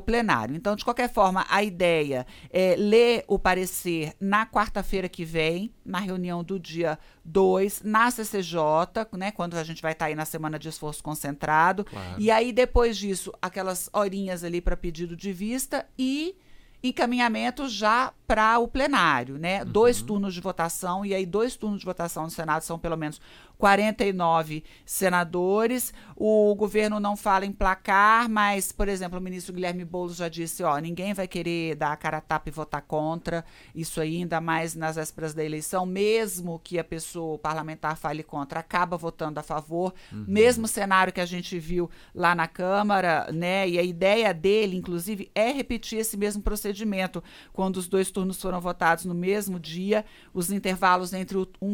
plenário. Então, de qualquer forma, a ideia é ler o parecer na quarta-feira que vem, na reunião do dia 2, na CCJ, né, quando a gente vai estar aí na semana de esforço concentrado. Claro. E aí, depois disso, aquelas horinhas ali para pedido de vista e encaminhamento já para o plenário, né? 2 turnos de votação, e aí 2 turnos de votação no Senado são pelo menos 49 senadores. O governo não fala em placar, mas, por exemplo, o ministro Guilherme Boulos já disse, ninguém vai querer dar a cara a tapa e votar contra isso aí, ainda mais nas vésperas da eleição, mesmo que a pessoa, o parlamentar, fale contra, acaba votando a favor, mesmo cenário que a gente viu lá na Câmara, né? E a ideia dele, inclusive, é repetir esse mesmo procedimento, quando os 2 turnos foram votados no mesmo dia, os intervalos entre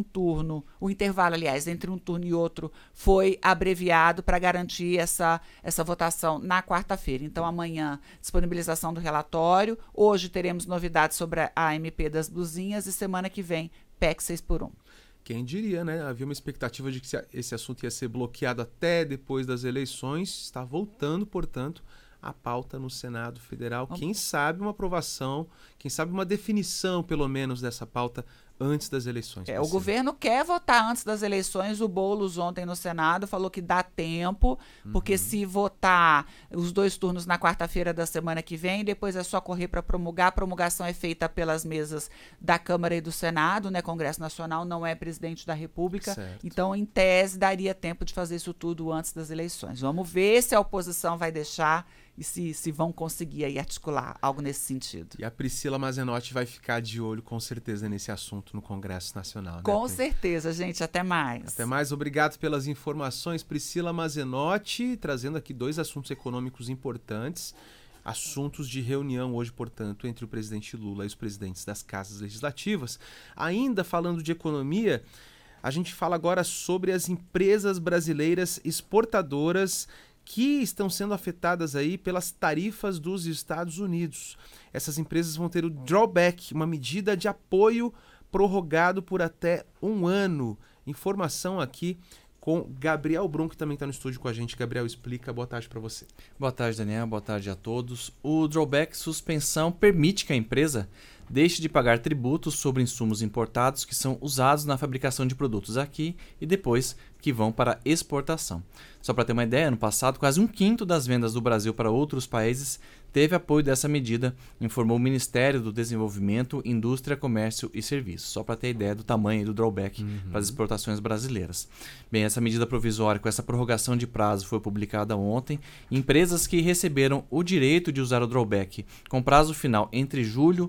o intervalo, aliás, entre um turno e outro foi abreviado para garantir essa votação na quarta-feira. Então, amanhã, disponibilização do relatório, hoje teremos novidades sobre a MP das blusinhas e semana que vem, PEC 6x1. Quem diria, né? Havia uma expectativa de que esse assunto ia ser bloqueado até depois das eleições, está voltando, portanto, a pauta no Senado Federal. Quem sabe uma aprovação, quem sabe uma definição, pelo menos, dessa pauta antes das eleições. O governo quer votar antes das eleições. O Boulos ontem no Senado falou que dá tempo, porque se votar os 2 turnos na quarta-feira da semana que vem, depois é só correr para promulgar. A promulgação é feita pelas mesas da Câmara e do Senado, né? Congresso Nacional não é presidente da República. Certo. Então, em tese, daria tempo de fazer isso tudo antes das eleições. Vamos ver se a oposição vai deixar e se vão conseguir aí articular algo nesse sentido. E a Priscila Mazenotti vai ficar de olho, com certeza, nesse assunto no Congresso Nacional. Com certeza, gente. Até mais. Até mais. Obrigado pelas informações, Priscila Mazenotti, trazendo aqui 2 assuntos econômicos importantes, assuntos de reunião hoje, portanto, entre o presidente Lula e os presidentes das casas legislativas. Ainda falando de economia, a gente fala agora sobre as empresas brasileiras exportadoras que estão sendo afetadas aí pelas tarifas dos Estados Unidos. Essas empresas vão ter o drawback, uma medida de apoio prorrogado por até 1 ano. Informação aqui com Gabriel Brum, que também está no estúdio com a gente. Gabriel, explica. Boa tarde para você. Boa tarde, Daniel. Boa tarde a todos. O drawback suspensão permite que a empresa deixe de pagar tributos sobre insumos importados que são usados na fabricação de produtos aqui e depois que vão para exportação. Só para ter uma ideia, no passado, quase 1/5 das vendas do Brasil para outros países teve apoio dessa medida, informou o Ministério do Desenvolvimento, Indústria, Comércio e Serviços. Só para ter ideia do tamanho do drawback para as exportações brasileiras. Bem, essa medida provisória com essa prorrogação de prazo foi publicada ontem. Empresas que receberam o direito de usar o drawback com prazo final entre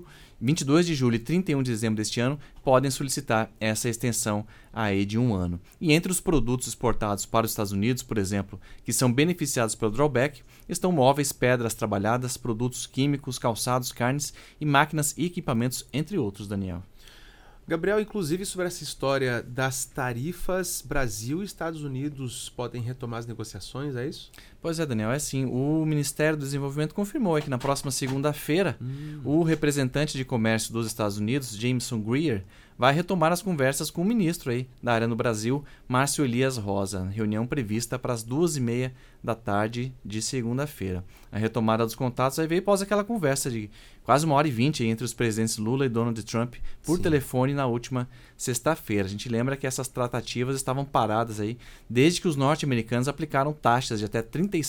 22 de julho e 31 de dezembro deste ano, podem solicitar essa extensão aí de 1 ano. E entre os produtos exportados para os Estados Unidos, por exemplo, que são beneficiados pelo drawback, estão móveis, pedras trabalhadas, produtos químicos, calçados, carnes e máquinas e equipamentos, entre outros, Daniel. Gabriel, inclusive sobre essa história das tarifas, Brasil e Estados Unidos podem retomar as negociações, é isso? Pois é, Daniel, é assim. O Ministério do Desenvolvimento confirmou que na próxima segunda-feira o representante de comércio dos Estados Unidos, Jameson Greer, vai retomar as conversas com o ministro aí da área no Brasil, Márcio Elias Rosa, reunião prevista para as 2h30 da tarde de segunda-feira. A retomada dos contatos aí veio após aquela conversa de quase 1h20 entre os presidentes Lula e Donald Trump por telefone na última sexta-feira. A gente lembra que essas tratativas estavam paradas aí desde que os norte-americanos aplicaram taxas de até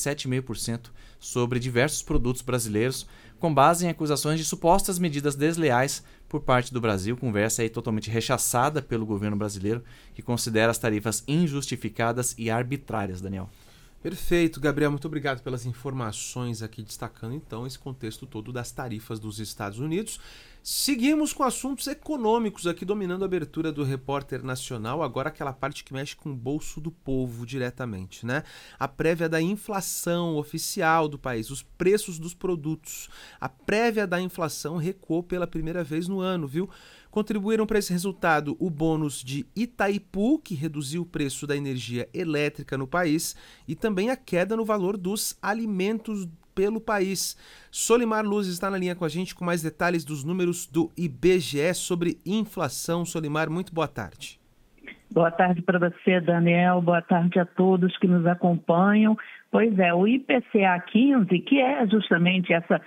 37,5% sobre diversos produtos brasileiros, com base em acusações de supostas medidas desleais por parte do Brasil, conversa aí totalmente rechaçada pelo governo brasileiro, que considera as tarifas injustificadas e arbitrárias, Daniel. Perfeito, Gabriel, muito obrigado pelas informações aqui, destacando então esse contexto todo das tarifas dos Estados Unidos. Seguimos com assuntos econômicos aqui, dominando a abertura do Repórter Nacional, agora aquela parte que mexe com o bolso do povo diretamente, né? A prévia da inflação oficial do país, os preços dos produtos. A prévia da inflação recuou pela primeira vez no ano, viu? Contribuíram para esse resultado o bônus de Itaipu, que reduziu o preço da energia elétrica no país, e também a queda no valor dos alimentos pelo país. Solimar Luz está na linha com a gente com mais detalhes dos números do IBGE sobre inflação. Solimar, muito boa tarde. Boa tarde para você, Daniel. Boa tarde a todos que nos acompanham. Pois é, o IPCA 15, que é justamente essa